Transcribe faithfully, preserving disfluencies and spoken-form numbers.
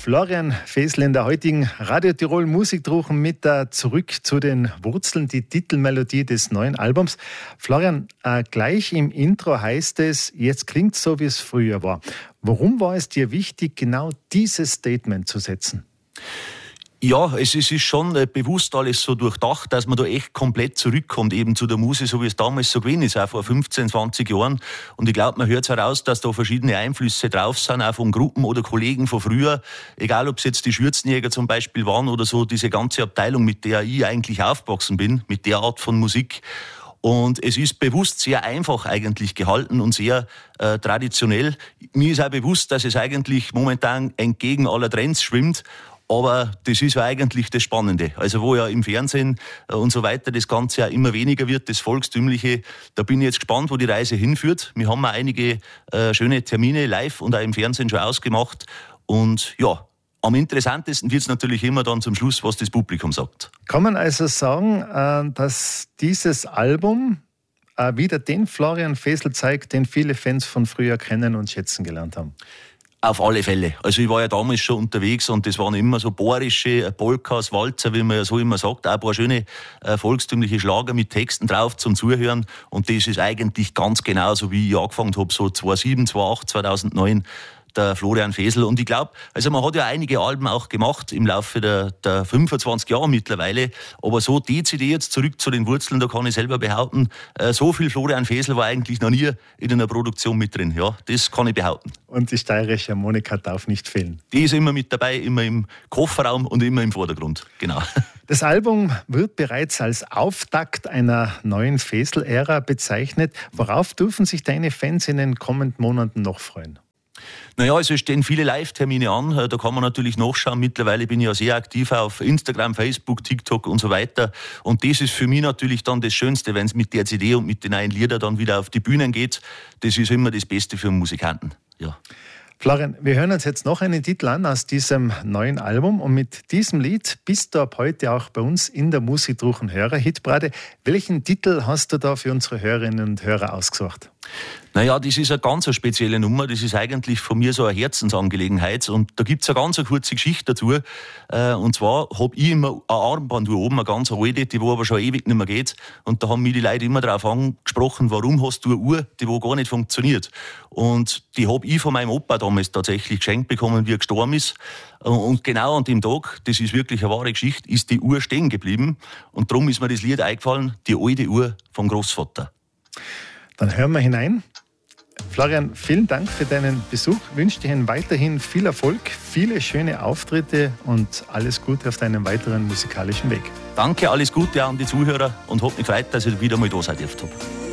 Florian Fesel in der heutigen Radio Tirol Musikdruchen mit der Zurück zu den Wurzeln, die Titelmelodie des neuen Albums. Florian, äh, gleich im Intro heißt es, jetzt klingt so, wie es früher war. Warum war es dir wichtig, genau dieses Statement zu setzen? Ja, es ist schon bewusst alles so durchdacht, dass man da echt komplett zurückkommt eben zu der Musik, so wie es damals so gewesen ist, auch vor fünfzehn, zwanzig Jahren. Und ich glaube, man hört es heraus, dass da verschiedene Einflüsse drauf sind, auch von Gruppen oder Kollegen von früher. Egal, ob es jetzt die Schürzenjäger zum Beispiel waren oder so, diese ganze Abteilung, mit der ich eigentlich aufgewachsen bin, mit der Art von Musik. Und es ist bewusst sehr einfach eigentlich gehalten und sehr äh, traditionell. Mir ist auch bewusst, dass es eigentlich momentan entgegen aller Trends schwimmt. Aber das ist ja eigentlich das Spannende. Also wo ja im Fernsehen und so weiter das Ganze ja immer weniger wird, das Volkstümliche, da bin ich jetzt gespannt, wo die Reise hinführt. Wir haben auch einige äh, schöne Termine live und auch im Fernsehen schon ausgemacht. Und ja, am interessantesten wird es natürlich immer dann zum Schluss, was das Publikum sagt. Kann man also sagen, äh, dass dieses Album äh, wieder den Florian Fesel zeigt, den viele Fans von früher kennen und schätzen gelernt haben? Auf alle Fälle. Also ich war ja damals schon unterwegs und das waren immer so bohrische Polkas, Walzer, wie man ja so immer sagt, auch ein paar schöne äh, volkstümliche Schlager mit Texten drauf zum Zuhören und das ist eigentlich ganz genauso, wie ich angefangen habe, so zweitausendsieben, zweitausendacht, zweitausendneun, der Florian Fesel. Und ich glaube, also man hat ja einige Alben auch gemacht im Laufe der, der fünfundzwanzig Jahre mittlerweile, aber so dezidiert jetzt zurück zu den Wurzeln, da kann ich selber behaupten, äh, so viel Florian Fesel war eigentlich noch nie in einer Produktion mit drin. Ja, das kann ich behaupten. Und die steirische Harmonika darf nicht fehlen. Die ist immer mit dabei, immer im Kofferraum und immer im Vordergrund. Genau. Das Album wird bereits als Auftakt einer neuen Fesel-Ära bezeichnet. Worauf dürfen sich deine Fans in den kommenden Monaten noch freuen? Naja, es stehen viele Live-Termine an, da kann man natürlich nachschauen. Mittlerweile bin ich ja sehr aktiv auf Instagram, Facebook, TikTok und so weiter. Und das ist für mich natürlich dann das Schönste, wenn es mit der C D und mit den neuen Liedern dann wieder auf die Bühnen geht. Das ist immer das Beste für einen Musikanten. Ja. Florian, wir hören uns jetzt noch einen Titel an aus diesem neuen Album und mit diesem Lied bist du ab heute auch bei uns in der Musikdruchen Hörer-Hitparade. Welchen Titel hast du da für unsere Hörerinnen und Hörer ausgesucht? Naja, das ist eine ganz spezielle Nummer. Das ist eigentlich von mir so eine Herzensangelegenheit. Und da gibt es eine ganz kurze Geschichte dazu. Und zwar habe ich immer eine Armbanduhr oben, eine ganz alte, die wo aber schon ewig nicht mehr geht. Und da haben mich die Leute immer darauf angesprochen, warum hast du eine Uhr, die wo gar nicht funktioniert. Und die habe ich von meinem Opa damals tatsächlich geschenkt bekommen, wie er gestorben ist. Und genau an dem Tag, das ist wirklich eine wahre Geschichte, ist die Uhr stehen geblieben. Und darum ist mir das Lied eingefallen, die alte Uhr vom Großvater. Dann hören wir hinein. Florian, vielen Dank für deinen Besuch. Ich wünsche dir weiterhin viel Erfolg, viele schöne Auftritte und alles Gute auf deinem weiteren musikalischen Weg. Danke, alles Gute auch an die Zuhörer und hat mich gefreut, dass ich wieder mal da sein durfte.